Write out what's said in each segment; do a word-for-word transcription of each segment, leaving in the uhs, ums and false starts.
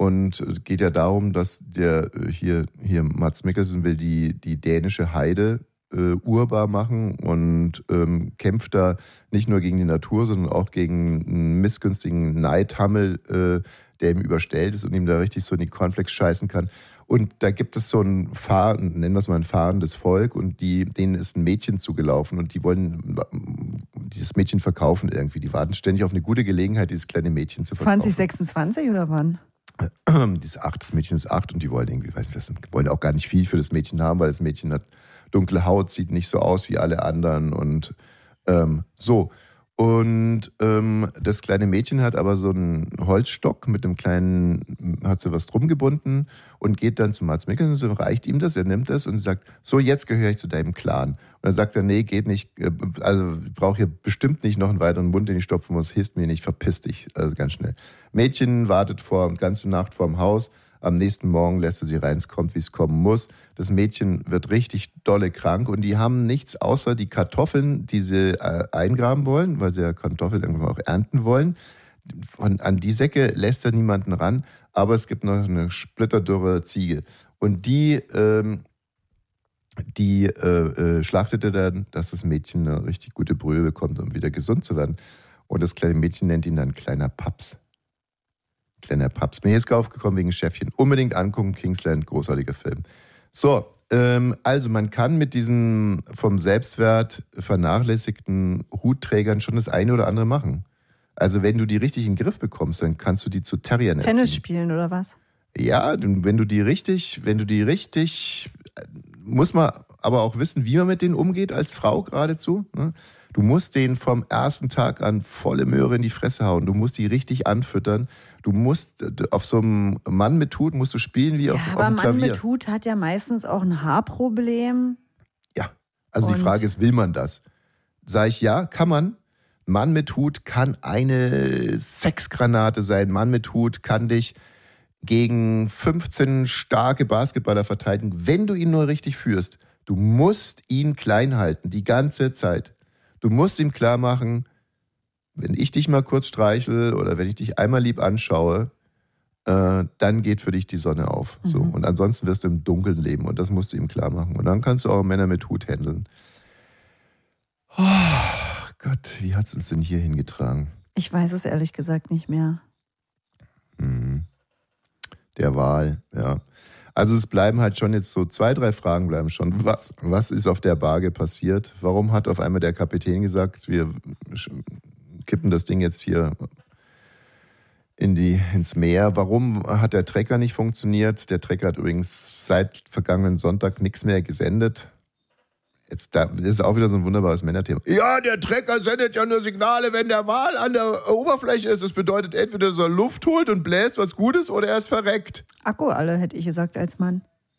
Und es geht ja darum, dass der hier, hier Mads Mikkelsen will die, die dänische Heide äh, urbar machen und ähm, kämpft da nicht nur gegen die Natur, sondern auch gegen einen missgünstigen Neidhammel, äh, der ihm überstellt ist und ihm da richtig so in die Cornflakes scheißen kann. Und da gibt es so ein Fahr, nennen wir es mal ein fahrendes Volk, und die, denen ist ein Mädchen zugelaufen und die wollen dieses Mädchen verkaufen irgendwie. Die warten ständig auf eine gute Gelegenheit, dieses kleine Mädchen zu verkaufen. zwanzig sechsundzwanzig oder wann? Die ist acht, das Mädchen ist acht und die wollen irgendwie, weiß nicht was, wollen auch gar nicht viel für das Mädchen haben, weil das Mädchen hat dunkle Haut, sieht nicht so aus wie alle anderen und ähm, so. Und ähm, das kleine Mädchen hat aber so einen Holzstock mit einem kleinen, hat sie was drum gebunden und geht dann zu Mads Mikkelsen, reicht ihm das, er nimmt das und sagt, so jetzt gehöre ich zu deinem Clan. Und dann sagt er, nee, geht nicht, also ich brauche hier bestimmt nicht noch einen weiteren Mund, den ich stopfen muss, hilft mir nicht, verpiss dich, also ganz schnell. Mädchen wartet vor, die ganze Nacht vor dem Haus. Am nächsten Morgen lässt er sie rein, es kommt, wie es kommen muss. Das Mädchen wird richtig dolle krank und die haben nichts außer die Kartoffeln, die sie äh, eingraben wollen, weil sie ja Kartoffeln irgendwann auch ernten wollen. Von, an die Säcke lässt er niemanden ran, aber es gibt noch eine splitterdürre Ziege. Und die, ähm, die äh, äh, schlachtet er dann, dass das Mädchen eine richtig gute Brühe bekommt, um wieder gesund zu werden. Und das kleine Mädchen nennt ihn dann kleiner Paps. Kleiner Paps. Bin jetzt aufgekommen wegen Chefchen. Unbedingt angucken, Kingsland, großartiger Film. So, ähm, also man kann mit diesen vom Selbstwert vernachlässigten Hutträgern schon das eine oder andere machen. Also wenn du die richtig in den Griff bekommst, dann kannst du die zu Terriern erziehen. Tennis spielen oder was? Ja, wenn du die richtig, wenn du die richtig, muss man aber auch wissen, wie man mit denen umgeht als Frau geradezu. Ne? Du musst denen vom ersten Tag an volle Möhre in die Fresse hauen. Du musst die richtig anfüttern. Du musst auf so einem Mann mit Hut musst du spielen wie auf, ja, auf einem Klavier. Aber Mann mit Hut hat ja meistens auch ein Haarproblem. Ja, also Und die Frage ist, will man das? Sag ich ja, kann man. Mann mit Hut kann eine Sexgranate sein. Mann mit Hut kann dich gegen fünfzehn starke Basketballer verteidigen, wenn du ihn nur richtig führst. Du musst ihn klein halten, die ganze Zeit. Du musst ihm klar machen, wenn ich dich mal kurz streichel oder wenn ich dich einmal lieb anschaue, äh, dann geht für dich die Sonne auf. Mhm. So. Und ansonsten wirst du im Dunkeln leben und das musst du ihm klar machen. Und dann kannst du auch Männer mit Hut handeln. Oh Gott, wie hat es uns denn hier hingetragen? Ich weiß es ehrlich gesagt nicht mehr. Mhm. Der Wahl, ja. Also es bleiben halt schon jetzt so zwei, drei Fragen bleiben schon. Was, was ist auf der Barge passiert? Warum hat auf einmal der Kapitän gesagt, wir kippen das Ding jetzt hier in die, ins Meer? Warum hat der Trecker nicht funktioniert? Der Trecker hat übrigens seit vergangenen Sonntag nichts mehr gesendet. Jetzt, da, das ist auch wieder so ein wunderbares Männerthema. Ja, der Trecker sendet ja nur Signale, wenn der Wal an der Oberfläche ist. Das bedeutet entweder, dass er Luft holt und bläst was Gutes oder er ist verreckt. Akku alle, hätte ich gesagt, als Mann.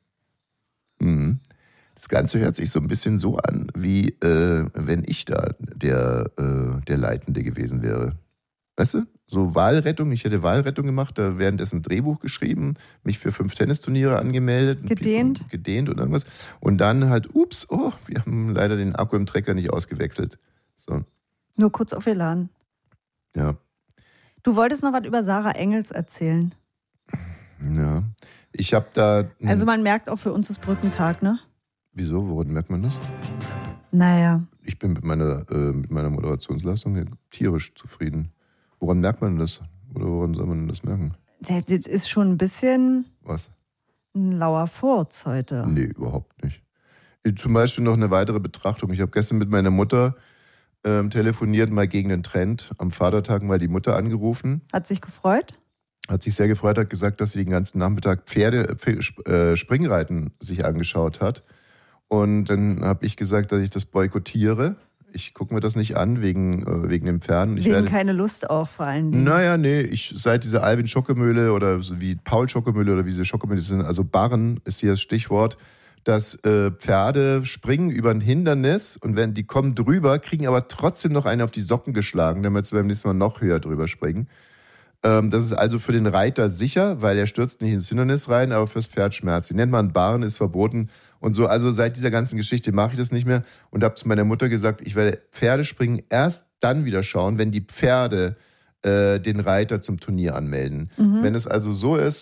Mhm. Das Ganze hört sich so ein bisschen so an, wie äh, wenn ich da der, äh, der Leitende gewesen wäre. Weißt du? So Wahlrettung, ich hätte Wahlrettung gemacht, da währenddessen ein Drehbuch geschrieben, mich für fünf Tennisturniere angemeldet. Gedehnt. Und, gedehnt und irgendwas. Und dann halt, ups, oh, wir haben leider den Akku im Trecker nicht ausgewechselt. So. Nur kurz aufgeladen. Ja. Du wolltest noch was über Sarah Engels erzählen. Ja. Ich habe da... Also man merkt auch für uns ist Brückentag, ne? Wieso? Woran merkt man das? Naja. Ich bin mit meiner, äh, mit meiner Moderationsleistung hier tierisch zufrieden. Woran merkt man das? Oder woran soll man das merken? Das ist schon ein bisschen Was? ein lauer Furz heute. Nee, überhaupt nicht. Zum Beispiel noch eine weitere Betrachtung. Ich habe gestern mit meiner Mutter ähm, telefoniert, mal gegen den Trend. Am Vatertag mal die Mutter angerufen. Hat sich gefreut? Hat sich sehr gefreut, hat gesagt, dass sie den ganzen Nachmittag Pferde, äh, Springreiten sich angeschaut hat. Und dann habe ich gesagt, dass ich das boykottiere. Ich gucke mir das nicht an, wegen, äh, wegen dem Pferden. Ich wegen werde, keine Lust auch vor allen Dingen. Naja, nee, ich, seit dieser Albin Schockemöhle oder so wie Paul Schockemöhle oder wie diese Schockemöhle sind, also Barren ist hier das Stichwort, dass äh, Pferde springen über ein Hindernis und wenn die kommen drüber, kriegen aber trotzdem noch eine auf die Socken geschlagen, damit sie beim nächsten Mal noch höher drüber springen. Ähm, das ist also für den Reiter sicher, weil er stürzt nicht ins Hindernis rein, aber fürs Pferd schmerzlich. Nennt man Barren, ist verboten. Und so, also seit dieser ganzen Geschichte mache ich das nicht mehr und habe zu meiner Mutter gesagt, ich werde Pferdespringen erst dann wieder schauen, wenn die Pferde äh, den Reiter zum Turnier anmelden. Mhm. Wenn es also so ist,